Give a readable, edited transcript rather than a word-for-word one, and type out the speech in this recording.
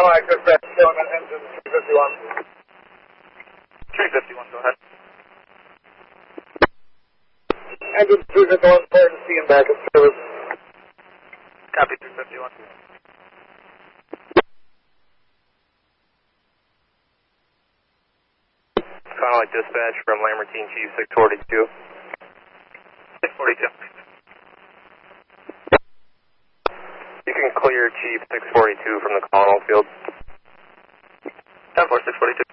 Contact dispatch, showing an engine 351. 351, go ahead. Engine 351, clear to see him back at service. Copy 351. Contact dispatch from Lamartine Chief 642. 642. You can clear Chief 642 from the Colonel field. 10-4, 642.